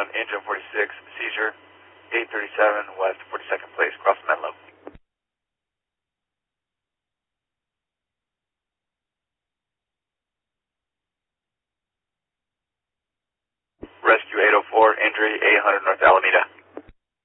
engine 46, seizure, 837 West 42nd Place, cross Menlo. Rescue 804, injury 800 North Alameda.